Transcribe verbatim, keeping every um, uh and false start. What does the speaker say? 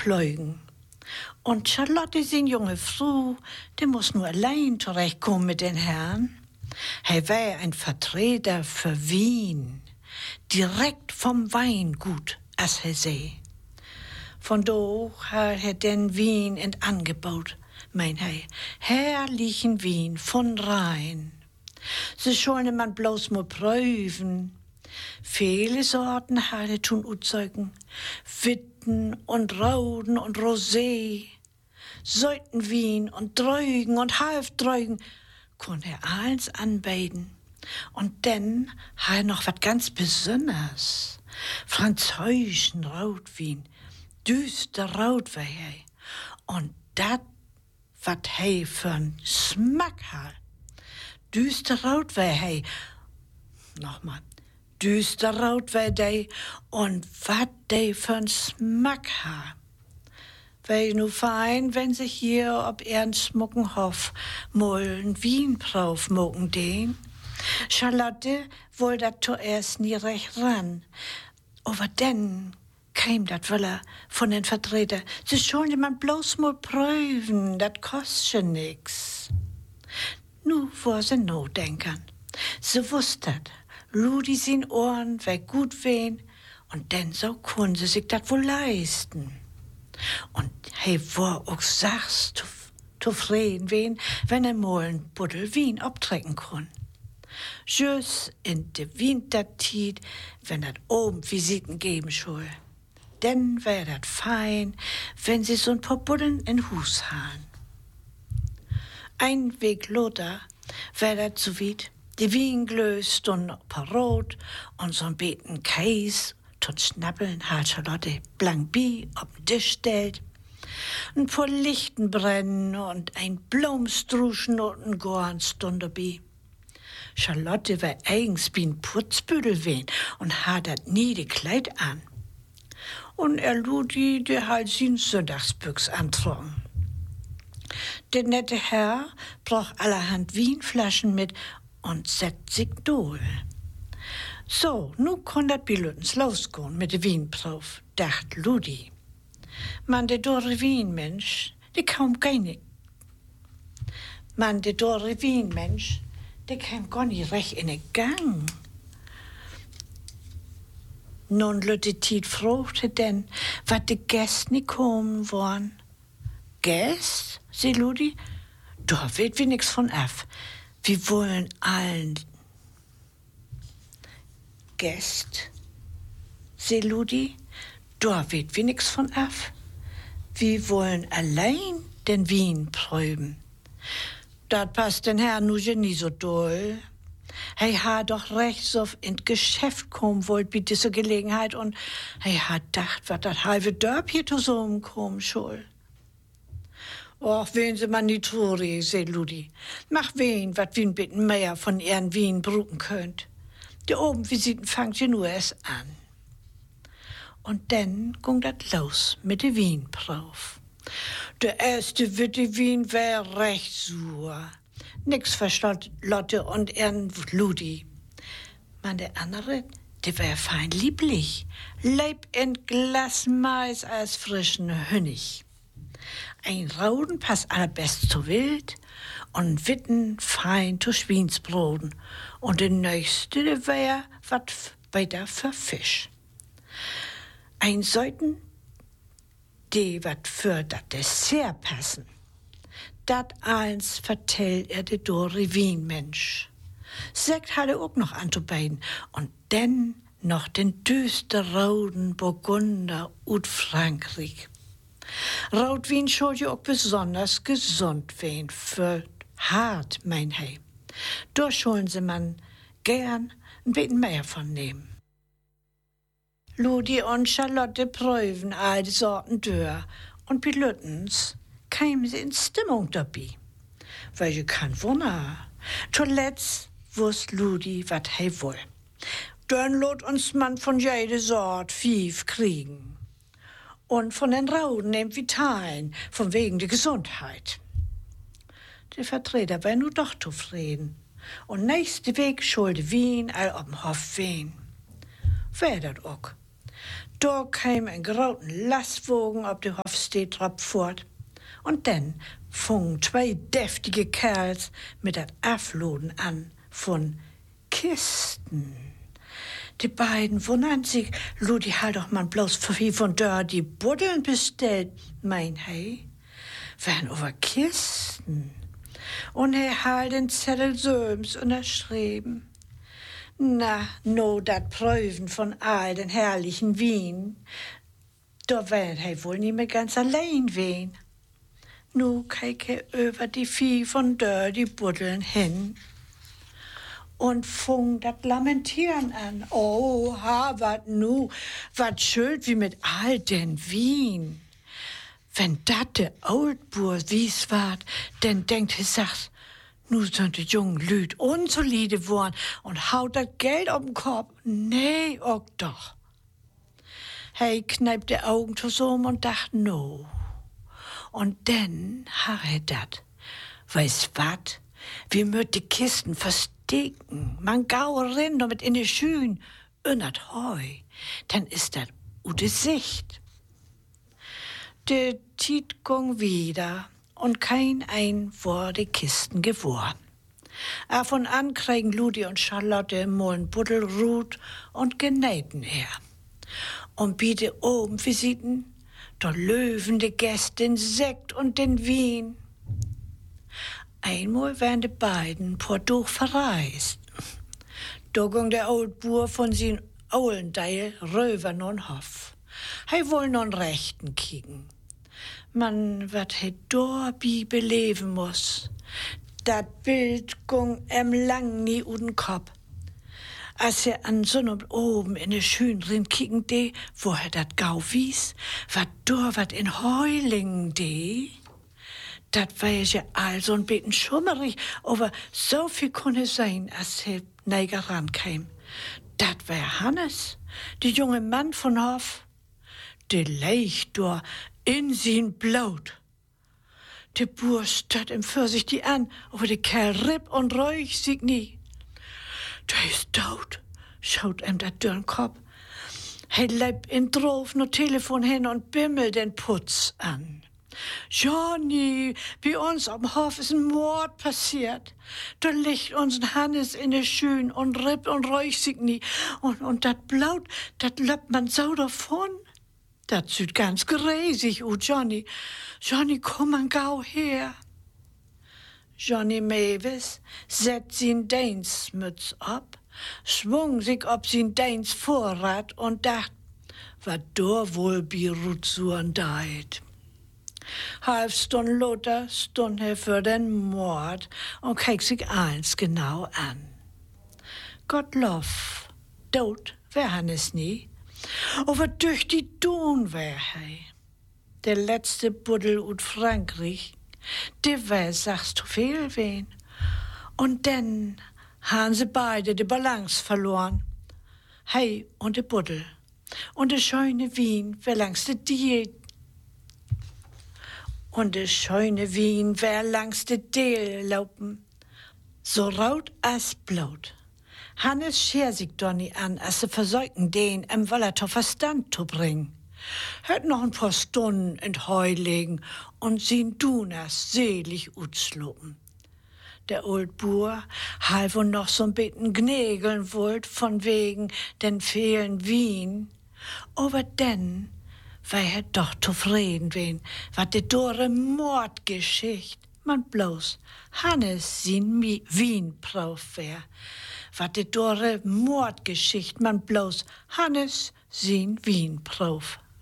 pfleugen. Und Charlotte, sin junge Frau, die muss nur allein zurechtkommen mit den Herren. Er war ein Vertreter für Wien, direkt vom Weingut, as er sei. Von da hat er den Wien in Angebot, mein Herr, herrlichen Wien von Rhein. Sie sollen man bloß mal prüfen. Viele Sorten hat er tun uzeugen, Witten und Roden und Rosé, Säutenwien und Drögen und Halfdrögen, kon er alles anbeiden. Und dann hat er noch was ganz Besonderes, französischen Rotwein, düster Rot war er. Und dat, wat er für ein Smack hat. Düster Rot war er. Nochmal. Düster Rot war der und wat der für ein Smack hat. Wär nu fein, wenn sich hier ob Ernst Muckenhoff mollen Wien drauf mucken den. Charlotte woll dat zuerst nie recht ran. Aber denn käm dat Wöller von den Vertreter. Sie sollen man bloß mal prüfen, dat kostet nix. Nu war sie no denkern. Sie wusstet, Ludi sin Ohren wär gut wehn und denn so kun sie sich dat wohl leisten. Und he war auch sachs zufrieden wen, wenn er mal ein Buddel Wien abtrecken kon. Just in de Wintertied, wenn dat oben Visiten geben soll. Denn wär dat fein, wenn sie so ein paar Buddeln in Hus haben. Ein Weg Lothar wär dat so weit, die Wienglös stunden parot und so'n beten Käse tot Schnappeln hat Charlotte blank bi auf den Tisch stellt. Ein paar Lichten brennen und ein Blomstruschen und ein Gorn stund dabei. Charlotte war eigens wie ein Putzbüdel wen und hat dat nie de Kleid an. Und er Ludi, der halt sin Sonntagsbüchs antrocken. Der nette Herr brauch allerhand Wienflaschen mit und set sich dohl. So, nu kon dat Bilutens losgehen mit de Wienprof, dacht Ludi. Man, de dorre Wienmensch, de kaum keine. Man, de dorre Wienmensch, de kam gar nicht recht in den Gang. Nun Lütte Tiet fragte denn, wat de Gäste nicht kommen wollen. Gäste, sie Ludi, da wird wir nix von af. Wir wollen allen Gäste, sie Ludi, da wird wir nix von af. Wir wollen allein den Wien prüben. Dat passt den Herrn nu nie so doll. Hij hat doch recht so in Geschäft kommen wollt bei dieser Gelegenheit und er hat dacht, wat dat halbe Dörp hier zusammenkommen soll. Och, wen sie man nicht traurig, sagt Ludi. Mach wen, wat Wien bitten mehr von ihren Wien bruken könnt. Die oben Visiten fangt ja nur erst an. Und dann ging dat los mit de Wienprof. Der erste Witte Wien wär recht sur. Nix verstand Lotte und ihren Ludi. Man, der andere, der wär fein lieblich. Leib in Glas Mais als frischen Hünig. Ein Rauden passt allerbest zu Wild und Witten fein zu Schweinsbroden. Und der nächste, der wär wat weiter für Fisch. Ein Säuten, die wat für dat Dessert passen. Dat eins vertellt er de Dore Wienmensch. Sekt hat er auch noch anzubeiden und dann noch den düsterroten Burgunder ut Frankreich. Rotwein soll ja auch besonders gesund werden für hart, mein Hei. Da sollen sie man gern ein bisschen mehr von nehmen. Ludi und Charlotte prüfen all die Sorten durch und bei Lüttens kämen sie in Stimmung dabei. Welche kein Wunder. Zuletzt wusst Ludi, wat er woll. Dann lot uns man von jede Sort Fief kriegen. Und von den Rauden nehmt Vitalen, von wegen der Gesundheit. Der Vertreter war nur doch zufrieden. Und nächste Weg schulde Wien all ob'n Hof wehen. Wär dat ook. Da kam ein großen Lastwagen auf der Hofstedtrop fort. Und dann fingen zwei deftige Kerls mit das Afloden an von Kisten. Die beiden wundern sich, Ludi halt doch mal bloß wie von da die Buddeln bestellt, mein Hei. Wären über Kisten. Und er halt den Zettel söms unterschrieben. Na, no dat Prüfen von all den herrlichen Wien. Da wären er wohl nicht mehr ganz allein wen. Nu keke über die Vieh von da die Buddeln hin. Und fung dat Lamentieren an. Oh, ha, wat nu, wat schuld wie mit all den Wien. Wenn dat de Oldboer wies ward, denn denkt er sagt, nu sind die jungen Lüd unsolide worden und haut dat Geld auf den Kopf. Nee, auch doch. Hey kneipt die Augen zusammen und dacht, no. Und dann ha er dat. Weiß wat? Wir möt die Kisten verstecken. Man gau rin damit in die Schühen. Unnert heu. Dann ist dat ute Sicht. De Tiet ging wieder und kein ein war die Kisten geworden. A von an kriegen Ludi und Charlotte im Mollen Buddelrut und genähten er. Und biete oben Visiten, da löwen die Gäste den Sekt und den Wien. Einmal wären die beiden por durch verreist. Da ging der Oldboer von sin Aulendeil röver non Hof. Hei woll non Rechten kicken. Man, wat he dorbi beleben muss, dat Bild ging em lang nie uden Kopf. Als er an Sonn oben in de Schün drin kicken de, wo er dat gau wies, wat dor wat in Heulingen de. Dat war ja all so ein bisschen schummerig, aber so viel konnte sein, als er neiger rankam. Dat war Hannes, der junge Mann von Hof. Der leicht dor in sin Blut. Der Bur statt ihm für sich die an, aber der Kerl ripp und räuch sich nie. Der ist tot, schaut ihm dat dürren Kopf. He leib in drauf no Telefon hin und bimmelt den Putz an. Johnny, bei uns am Hof ist ein Mord passiert. Da liegt uns Hannes in der Schün und ripp und räuch sich nie. Und, und dat Blut, dat löppt man so davon. Dat sieht ganz gräsig ut, Johnny. Johnny, komm man gau her. Johnny Mewis setzt sin Deinsmütz ab, schwung sich ob sin Deins Vorrat und dacht, wat dor wohl bi Rutsuren deit. Halb stund Lothar, stund er für den Mord und keek sich eins genau an. Gottlob, dot wär Hannes nie. Aber durch die Dun wär hei. Der letzte Buddel ut Frankreich, der wär, sagst du viel wen. Und dann han sie beide die Balance verloren. Hei und de Buddel. Und de schöne Wien wär langs de Diet. Und de schöne Wien wär langs de Deel laupen. So raut as Blut. Hannes scher sich doch nie an, als sie versäugen den im Wallertor Verstand zu bringen. Hört noch ein paar Stunden in Heu legen und sehen Dunas selig utslopen. Der Oldboer halb und noch so'n bisschen gnägeln wollt von wegen den fehlen Wien. Aber denn war er doch zufrieden wen, wat de dore Mordgeschicht man bloß Hannes sin Wien brauf wär. Wat de dore Mordgeschicht man bloß Hannes sin Wien brauf.